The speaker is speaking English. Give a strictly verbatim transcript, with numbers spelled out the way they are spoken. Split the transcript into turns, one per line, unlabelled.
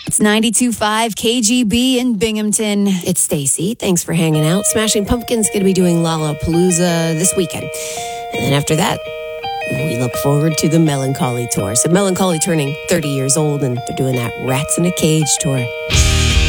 It's ninety-two point five K G B in Binghamton.
It's Stacy. Thanks for hanging out. Smashing Pumpkins going to be doing Lollapalooza this weekend. And then after that, we look forward to the Melancholy Tour. So Melancholy turning thirty years old, and they're doing that Rats in a Cage tour.